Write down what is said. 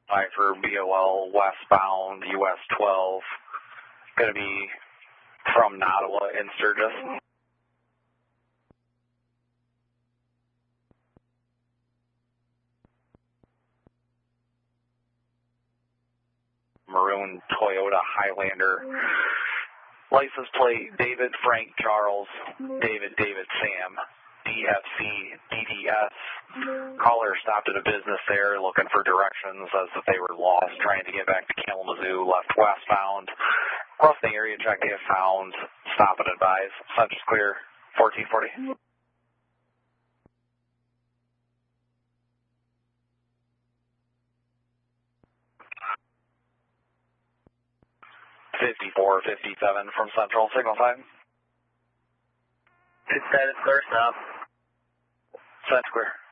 for BOL westbound US 12. Going to be from Nottawa in Sturgis. Maroon Toyota Highlander. License plate David Frank Charles David Sam DFC DDS. Caller stopped at a business there looking for directions as if they were lost, trying to get back to Kalamazoo, left westbound. Across the area check they have found. Stop and advise. Subject clear 1440. 5457 from Central, signal 5. Good status, clear, stop. Set square.